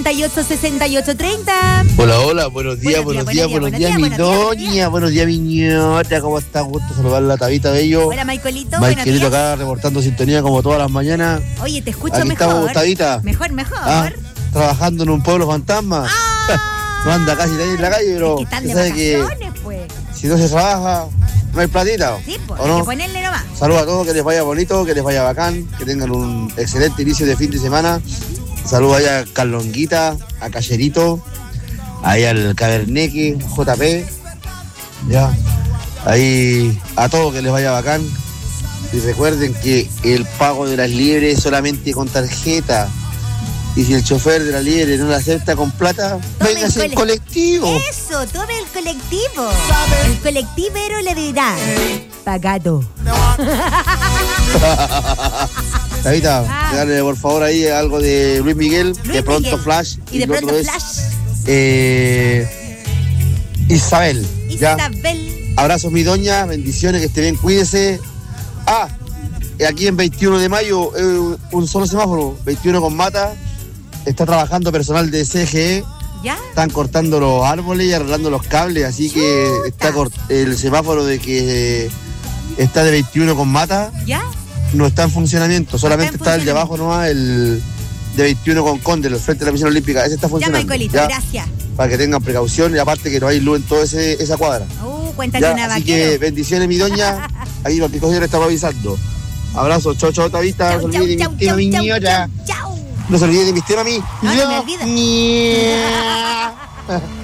686830. Hola, buenos días, mi doña, buenos días, mi ñota, ¿cómo está? Gusto saludarla, Tabita Bello. Hola, Michaelito, Michaelito acá reportando sintonía como todas las mañanas. Oye, te escucho aquí mejor. Estamos, Tabita. Mejor. Trabajando en un pueblo fantasma. No anda casi nadie en la calle, pero es que están de sabe vacaciones, pues. si no se trabaja, no hay platita. Sí, pues, ¿o hay no? que ponerle nomás. Saludos a todos, que les vaya bonito, que les vaya bacán, que tengan un excelente inicio de fin de semana. Saludos allá a Carlonguita, a Callerito, ahí al Caberneque, JP, ya, ahí a todos que les vaya bacán. Y recuerden que el pago de las liebres es solamente con tarjeta. Y si el chofer de la liebre no la acepta con plata, véngase en colectivo. Eso, tome el colectivo. El colectivero le dirá: pagado. Davita, dale por favor ahí algo de Luis Miguel, de Pronto Miguel. Flash. Y de Pronto Flash. Isabel. ¿ya? Isabel. Abrazos, mi doña, bendiciones, que esté bien, cuídese. Aquí en 21 de mayo, un solo semáforo, 21 con Mata, está trabajando personal de CGE. ¿Ya? Están cortando los árboles y arreglando los cables, así que está el semáforo de que está de 21 con Mata. ¿Ya? No está en funcionamiento, solamente está el de abajo nomás, el de 21 con Conde, el frente de la piscina olímpica, ese está funcionando. Ya, Michaelito, ¿ya? gracias. Para que tengan precaución y aparte que no hay luz en toda esa cuadra. Cuéntate ¿ya? una Así vaquero. que bendiciones, mi doña, ahí cualquier cosa le estamos avisando. Abrazo, chao, Tabita, no se olvide de mi tema, mi ñora. Chau. No se olvide de mi tema, mi. No me olvides.